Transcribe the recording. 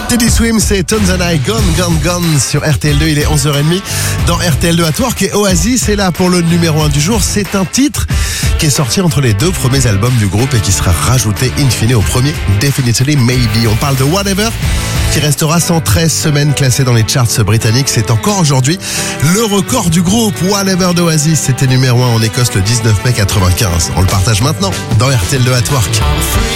Teddy Swim, c'est Tanzania, Gone, Gone, Gone sur RTL2, il est 11h30 dans RTL2 at Work et Oasis est là pour le numéro 1 du jour. C'est un titre qui est sorti entre les deux premiers albums du groupe et qui sera rajouté in fine au premier, Definitely Maybe. On parle de Whatever, qui restera 113 semaines classé dans les charts britanniques. C'est encore aujourd'hui le record du groupe. Whatever d'Oasis, c'était numéro 1 en Écosse le 19 mai 95. On le partage maintenant dans RTL2 at Work.